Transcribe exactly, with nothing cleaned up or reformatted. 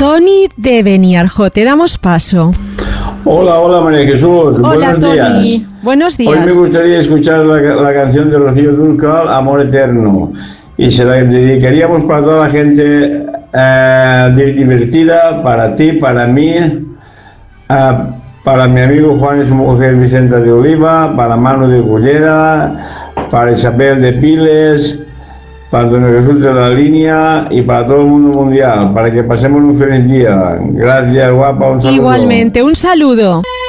Tony de Beniarjó, te damos paso. Hola, hola María Jesús. Hola, Buenos Tony. días. Buenos días. Hoy me gustaría escuchar la, la canción de Rocío Dúrcal, Amor Eterno. Y se la dedicaríamos para toda la gente eh, divertida, para ti, para mí, eh, para mi amigo Juan y su mujer Vicenta de Oliva, para Manu de Cullera, para Isabel de Piles, para Antonio Jesús de la Línea y para todo el mundo mundial, para que pasemos un feliz día. Gracias, guapa, un saludo. Igualmente, un saludo.